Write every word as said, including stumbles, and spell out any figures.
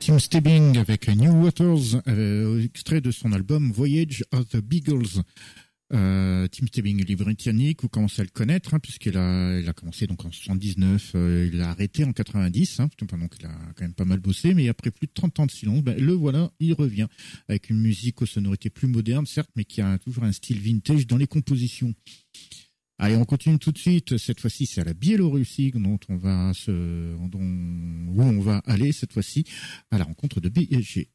Tim Stebbing avec New Waters, euh, extrait de son album Voyage of the Beagles. Euh, Tim Stebbing, il est britannique, vous commencez à le connaître, hein, puisqu'il a, il a commencé donc en soixante-dix-neuf, euh, il a arrêté en quatre-vingt-dix, hein, donc il a quand même pas mal bossé, mais après plus de trente ans de silence, ben, le voilà, il revient avec une musique aux sonorités plus modernes, certes, mais qui a toujours un style vintage dans les compositions. Allez, on continue tout de suite. Cette fois-ci, c'est à la Biélorussie dont on va se, dont, où on va aller cette fois-ci à la rencontre de B S G.